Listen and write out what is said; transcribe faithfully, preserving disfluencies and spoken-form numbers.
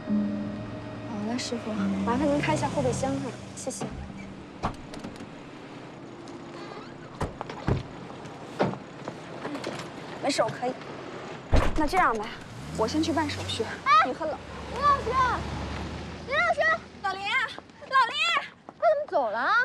好嘞，师傅，麻烦您开一下后备箱哈，谢谢。没事，我可以。那这样吧，我先去办手续，你和老林老师，林老师， 老林，老林， 他怎么走了？